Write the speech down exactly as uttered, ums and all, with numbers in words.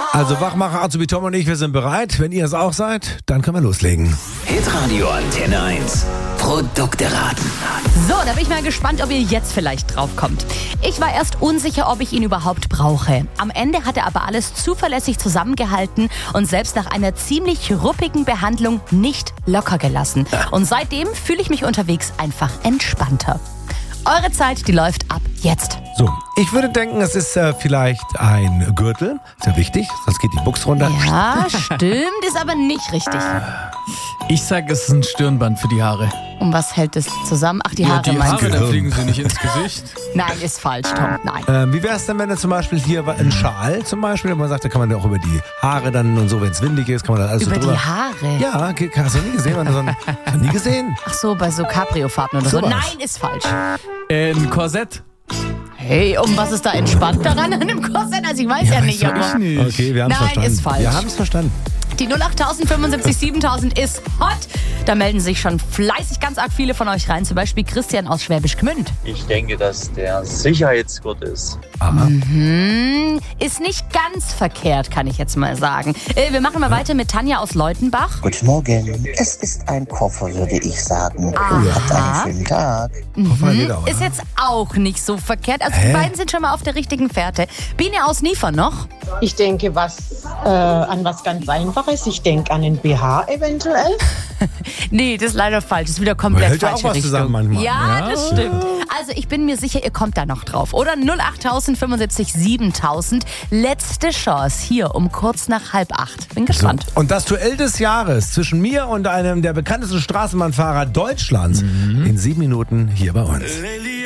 Also Wachmacher, Azubi Tom und ich, wir sind bereit. Wenn ihr es auch seid, dann können wir loslegen. Hitradio Antenne eins. Produkte raten. So, da bin ich mal gespannt, ob ihr jetzt vielleicht drauf kommt. Ich war erst unsicher, ob ich ihn überhaupt brauche. Am Ende hat er aber alles zuverlässig zusammengehalten und selbst nach einer ziemlich ruppigen Behandlung nicht locker gelassen. Und seitdem fühle ich mich unterwegs einfach entspannter. Eure Zeit, die läuft ab jetzt. So, ich würde denken, es ist äh, vielleicht ein Gürtel. Ist ja wichtig, sonst geht die Buchs runter. Ja, stimmt, ist aber nicht richtig. Ich sag, es ist ein Stirnband für die Haare. Um was hält es zusammen? Ach, die Ja, Haare die meinst Haare, du? dann fliegen sie nicht ins Gesicht. Nein, ist falsch, Tom. Nein. Äh, wie wäre es denn, wenn du zum Beispiel hier ein Schal zum Beispiel, und man sagt, da kann man ja auch über die Haare dann und so, wenn es windig ist, kann man dann alles Über so die drüber. Haare? Ja, ge- hast du nie gesehen? Wenn du so ein, nie gesehen? Ach so, bei so Cabrio-Farben oder so. Sowas. Nein, ist falsch. Äh, ein Korsett. Hey, um was ist da entspannt daran an dem Korsett? Also ich weiß ja, nicht, Sag aber... ich nicht. Okay, wir haben es Nein, verstanden. ist falsch. Wir haben es verstanden. Die null acht fünfundsiebzig siebentausend ist hot. Da melden sich schon fleißig ganz arg viele von euch rein. Zum Beispiel Christian aus Schwäbisch Gmünd. Ich denke, dass der Sicherheitsgurt ist. Mhm. Ist nicht ganz verkehrt, kann ich jetzt mal sagen. Äh, wir machen mal weiter mit Tanja aus Leutenbach. Guten Morgen. Es ist ein Koffer, würde ich sagen. Habt einen schönen Tag. Koffer geht auch, Ist ja. jetzt auch nicht so verkehrt. Also Hä? die beiden sind schon mal auf der richtigen Fährte. Biene aus Niefer noch. Ich denke, was äh, an was ganz Einfaches. Ich denke an den B H eventuell. Nee, das ist leider falsch. Das ist wieder komplett hält ja falsche auch was Richtung. zusammen manchmal. Ja, Ja. das stimmt. Also ich bin mir sicher, ihr kommt da noch drauf. Oder null acht fünfundsiebzig siebentausend. Letzte Chance hier um kurz nach halb acht. Bin gespannt. Und das Duell des Jahres zwischen mir und einem der bekanntesten Straßenbahnfahrer Deutschlands in sieben Minuten hier bei uns.